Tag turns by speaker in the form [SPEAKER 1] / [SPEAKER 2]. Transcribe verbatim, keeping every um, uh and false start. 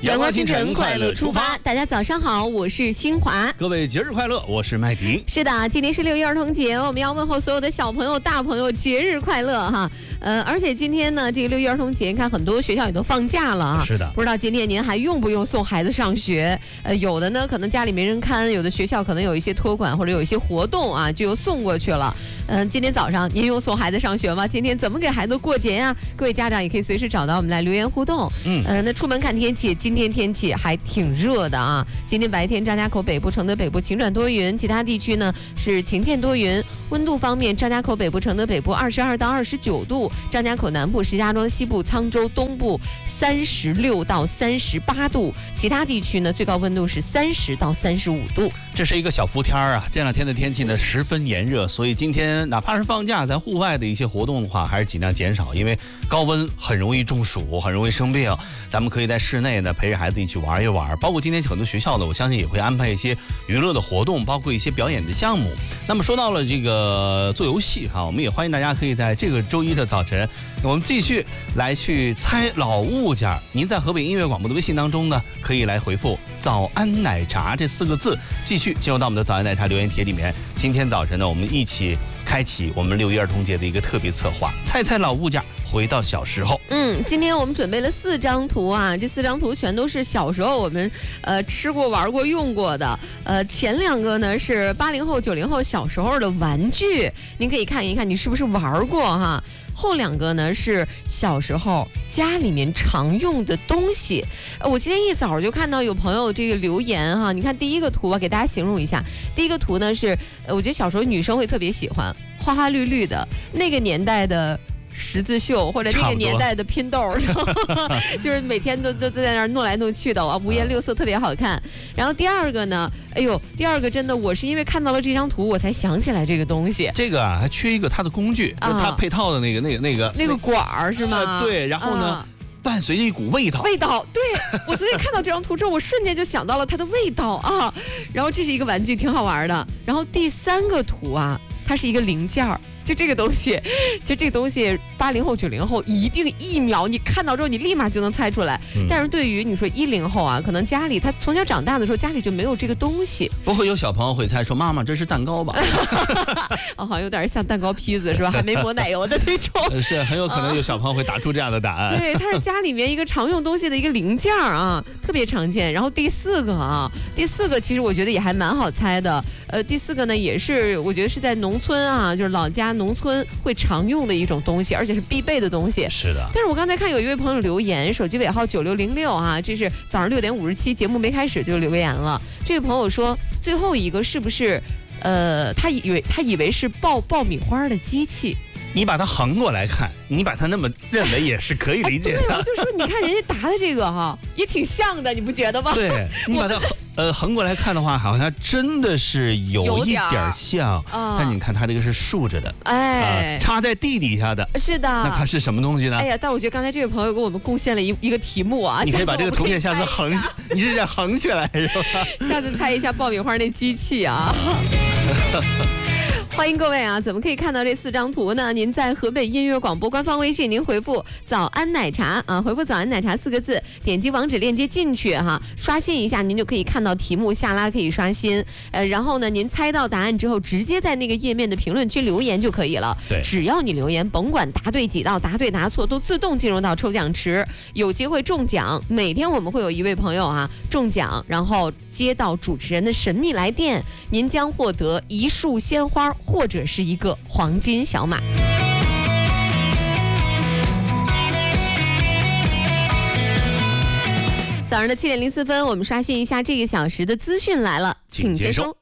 [SPEAKER 1] 阳光清晨，快乐出发。大家早上好，我是新华。
[SPEAKER 2] 各位节日快乐，我是麦迪。
[SPEAKER 1] 是的，今天是六一儿童节，我们要问候所有的小朋友、大朋友节日快乐哈。呃，而且今天呢，这个六一儿童节，你看很多学校也都放假了啊。
[SPEAKER 2] 是的。
[SPEAKER 1] 不知道今天您还用不用送孩子上学？呃，有的呢，可能家里没人看；有的学校可能有一些托管或者有一些活动啊，就又送过去了。嗯、呃，今天早上您用送孩子上学吗？今天怎么给孩子过节呀？各位家长也可以随时找到我们来留言互动。嗯。呃，那出门看天气，今天天气还挺热的啊。今天白天张家口北部、承德北部晴转多云，其他地区呢是晴间多云。温度方面，张家口北部、承德北部二十二到二十九度，张家口南部、石家庄西部、沧州东部三十六到三十八度，其他地区呢最高温度是三十到三十五度。
[SPEAKER 2] 这是一个小伏天啊，这两天的天气呢十分炎热，所以今天哪怕是放假，在户外的一些活动的话，还是尽量减少，因为高温很容易中暑，很容易生病。咱们可以在室内呢陪着孩子一起玩一玩，包括今天很多学校呢，我相信也会安排一些娱乐的活动，包括一些表演的项目。那么说到了这个做游戏哈，我们也欢迎大家可以在这个周一的早晨，我们继续来去猜老物件。您在河北音乐广播的微信当中呢，可以来回复早安奶茶这四个字，继续进入到我们的早安奶茶留言帖里面。今天早晨呢，我们一起开启我们六一儿童节的一个特别策划，猜猜老物件，回到小时候。
[SPEAKER 1] 嗯，今天我们准备了四张图啊，这四张图全都是小时候我们呃吃过、玩过、用过的。呃，前两个呢是八零后、九零后小时候的玩具，您可以看一看你是不是玩过哈。后两个呢是小时候家里面常用的东西。呃、我今天一早就看到有朋友这个留言哈，你看第一个图吧，给大家形容一下。第一个图呢是，呃，我觉得小时候女生会特别喜欢花花绿绿的那个年代的十字绣，或者那个年代的拼豆，就是每天都都在那儿弄来弄去的啊，五颜六色，特别好看。然后第二个呢，哎呦，第二个真的，我是因为看到了这张图，我才想起来这个东西。
[SPEAKER 2] 这个啊，还缺一个它的工具，啊、就是它配套的那个那个那个
[SPEAKER 1] 那个管儿是吗、
[SPEAKER 2] 呃？对，然后呢？啊伴随着一股味道，
[SPEAKER 1] 味道，对，我昨天看到这张图之后，我瞬间就想到了它的味道啊。然后这是一个玩具，挺好玩的。然后第三个图啊，它是一个零件儿，就这个东西，其实这个东西八零后、九零后一定一秒你看到之后，你立马就能猜出来。嗯、但是对于你说一零后啊，可能家里他从小长大的时候，家里就没有这个东西。
[SPEAKER 2] 不会有小朋友会猜说：“妈妈，这是蛋糕吧？”
[SPEAKER 1] 哦，好像有点像蛋糕坯子是吧？还没抹奶油的那种。
[SPEAKER 2] 是很有可能有小朋友会打出这样的答案。
[SPEAKER 1] 对，它是家里面一个常用东西的一个零件啊，特别常见。然后第四个啊，第四个其实我觉得也还蛮好猜的。呃，第四个呢也是我觉得是在农村啊，就是老家农村会常用的一种东西，而且是必备的东西。
[SPEAKER 2] 是的。
[SPEAKER 1] 但是我刚才看有一位朋友留言，手机尾号九六零六啊，这是早上六点五十七，节目没开始就留言了。这位朋友说，最后一个是不是，呃，他以为他以为是爆爆米花的机器。
[SPEAKER 2] 你把它横过来看，你把它那么认为也是可以理解的。
[SPEAKER 1] 对，我就说你看人家答的这个哈，也挺像的，你不觉得吗？
[SPEAKER 2] 对，你把它呃横过来看的话，好像真的是有一点像，嗯、但你看它这个是竖着的，哎、呃，插在地底下的，
[SPEAKER 1] 是的。
[SPEAKER 2] 那它是什么东西呢？
[SPEAKER 1] 哎呀，但我觉得刚才这位朋友给我们贡献了一一个题目啊，
[SPEAKER 2] 你可以把这个图片下次横，你是想横起来是吧？
[SPEAKER 1] 下次猜一下爆米花那机器啊。欢迎各位啊！怎么可以看到这四张图呢？您在河北音乐广播官方微信，您回复“早安奶茶”啊，回复“早安奶茶”四个字，点击网址链接进去哈，刷新一下，您就可以看到题目，下拉可以刷新。呃，然后呢，您猜到答案之后，直接在那个页面的评论区留言就可以了。
[SPEAKER 2] 对，
[SPEAKER 1] 只要你留言，甭管答对几道，答对答错，都自动进入到抽奖池，有机会中奖。每天我们会有一位朋友啊中奖，然后接到主持人的神秘来电，您将获得一束鲜花。或者是一个黄金小马。早上的七点零四分，我们刷新一下这个小时的资讯来了，请接收。